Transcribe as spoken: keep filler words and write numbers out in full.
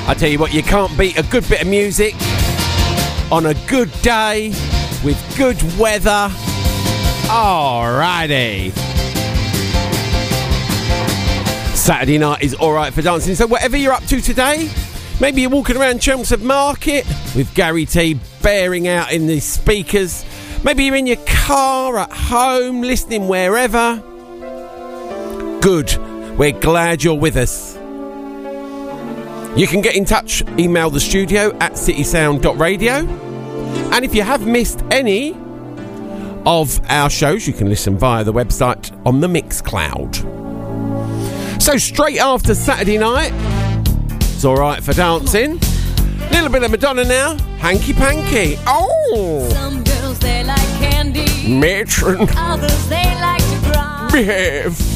I tell you what, you can't beat a good bit of music on a good day with good weather. Alrighty. Saturday night is alright for dancing. So whatever you're up to today, maybe you're walking around Chelmsford Market with Gary T bearing out in the speakers. Maybe you're in your car, at home, listening wherever. Good. We're glad you're with us. You can get in touch, email the studio at citysound dot radio. And if you have missed any of our shows, you can listen via the website on the Mixcloud. So straight after Saturday night, it's alright for dancing. Little bit of Madonna now, Hanky Panky. Oh! Some girls they like candy, Matron. others they like to cry. Behave.